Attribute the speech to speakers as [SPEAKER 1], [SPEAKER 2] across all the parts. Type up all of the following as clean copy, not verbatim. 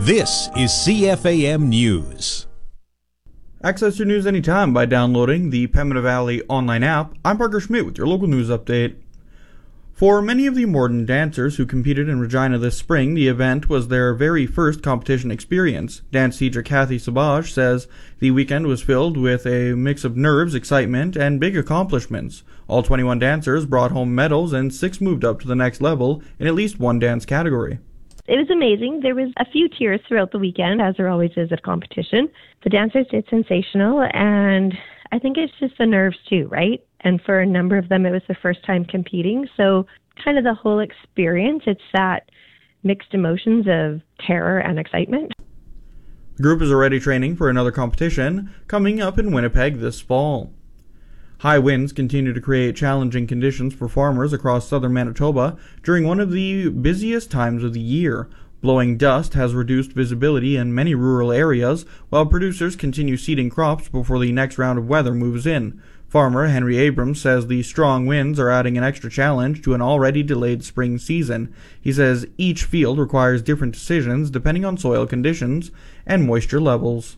[SPEAKER 1] This is CFAM News.
[SPEAKER 2] Access your news anytime by downloading the Pembina Valley online app. I'm Parker Schmidt with your local news update. For many of the Morden dancers who competed in Regina this spring, the event was their very first competition experience. Dance teacher Kathy Sabaj says the weekend was filled with a mix of nerves, excitement, and big accomplishments. All 21 dancers brought home medals and 6 moved up to the next level in at least one dance category.
[SPEAKER 3] It was amazing. There was a few tears throughout the weekend, as there always is at a competition. The dancers did sensational, and I think it's just the nerves too, right? And for a number of them, it was their first time competing. So kind of the whole experience, it's that mixed emotions of terror and excitement.
[SPEAKER 2] The group is already training for another competition coming up in Winnipeg this fall. High winds continue to create challenging conditions for farmers across southern Manitoba during one of the busiest times of the year. Blowing dust has reduced visibility in many rural areas, while producers continue seeding crops before the next round of weather moves in. Farmer Henry Abrams says the strong winds are adding an extra challenge to an already delayed spring season. He says each field requires different decisions depending on soil conditions and moisture levels.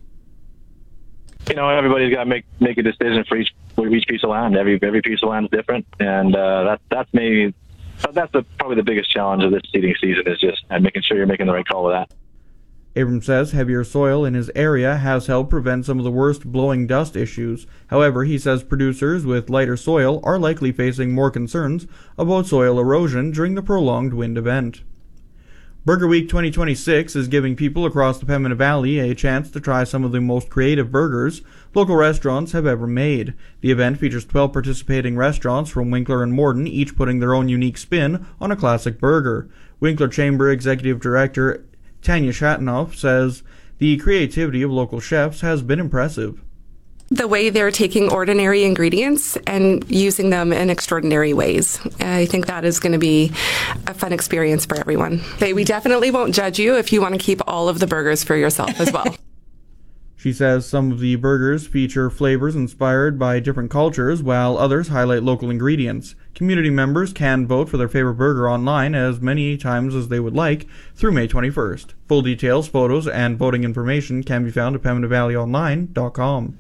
[SPEAKER 4] You know, everybody's got to make a decision for each piece of land. Every piece of land is different, and that's probably the biggest challenge of this seeding season is just making sure you're making the right call with that.
[SPEAKER 2] Abrams says heavier soil in his area has helped prevent some of the worst blowing dust issues. However, he says producers with lighter soil are likely facing more concerns about soil erosion during the prolonged wind event. Burger Week 2026 is giving people across the Pembina Valley a chance to try some of the most creative burgers local restaurants have ever made. The event features 12 participating restaurants from Winkler and Morden, each putting their own unique spin on a classic burger. Winkler Chamber Executive Director Tanya Shatanoff says the creativity of local chefs has been impressive.
[SPEAKER 5] The way they're taking ordinary ingredients and using them in extraordinary ways. I think that is going to be a fun experience for everyone. We definitely won't judge you if you want to keep all of the burgers for yourself as well.
[SPEAKER 2] She says some of the burgers feature flavors inspired by different cultures, while others highlight local ingredients. Community members can vote for their favorite burger online as many times as they would like through May 21st. Full details, photos, and voting information can be found at PembinaValleyOnline.com.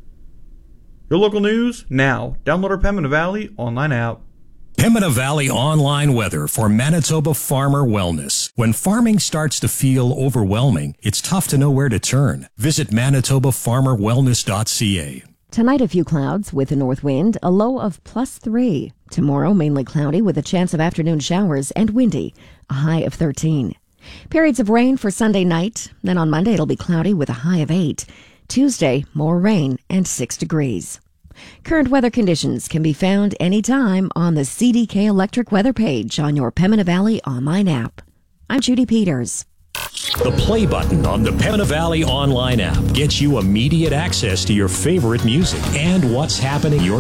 [SPEAKER 2] Your local news now. Download our Pembina Valley online app.
[SPEAKER 1] Pembina Valley online weather for Manitoba farmer wellness. When farming starts to feel overwhelming, it's tough to know where to turn. Visit manitobafarmerwellness.ca.
[SPEAKER 6] Tonight, a few clouds with a north wind, a low of +3. Tomorrow, mainly cloudy with a chance of afternoon showers and windy, a high of 13. Periods of rain for Sunday night. Then on Monday, it'll be cloudy with a high of 8. Tuesday, more rain and 6 degrees. Current weather conditions can be found anytime on the CDK Electric weather page on your Pembina Valley online app. I'm Judy Peters.
[SPEAKER 1] The play button on the Pembina Valley online app gets you immediate access to your favorite music and what's happening in your